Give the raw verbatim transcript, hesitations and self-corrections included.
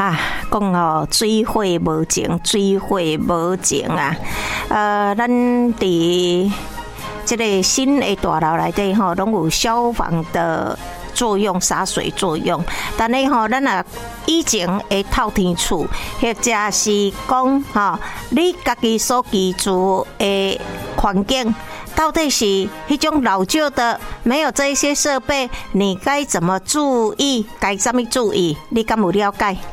啊，讲哦，水火无情，水火无情啊！呃，咱伫这个新的大楼内底吼，拢有消防的作用，洒水作用。但是吼，咱啊以前的透天厝，或者是讲吼，你家己所居住的环境。到底是迄种老旧的，没有这一些设备，你该怎么注意？该怎么注意？你敢有了解？